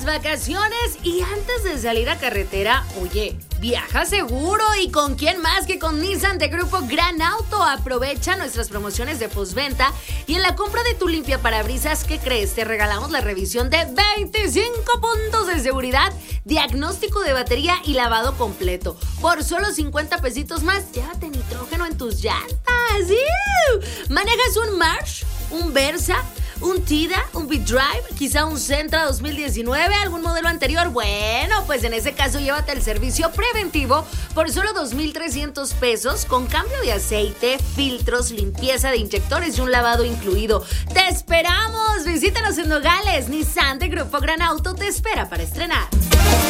las vacaciones y antes de salir a carretera, oye, viaja seguro. ¿Y con quién más que con Nissan de Grupo Gran Auto? Aprovecha nuestras promociones de postventa y en la compra de tu limpiaparabrisas, ¿qué crees? Te regalamos la revisión de 25 puntos de seguridad, diagnóstico de batería y lavado completo. Por solo 50 pesitos más, llévate nitrógeno en tus llantas. ¿Manejas un March, un Versa, un Tida, un B-Drive, quizá un Sentra 2019, algún modelo anterior? Bueno, pues en ese caso llévate el servicio preventivo por solo 2,300 pesos con cambio de aceite, filtros, limpieza de inyectores y un lavado incluido. ¡Te esperamos! Visítanos en Nogales. Nissan de Grupo Gran Auto te espera para estrenar.